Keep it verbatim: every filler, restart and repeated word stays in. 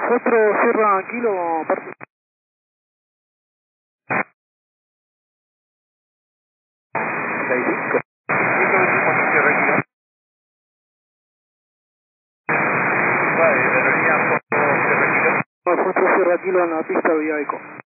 cuatro Sierra Kilo, parte. treinta y cinco. ciento veinticuatro Sierra Kilo. Vale, de la línea cuatro Sierra Kilo. cuatro Sierra Kilo en la pista vía Eco.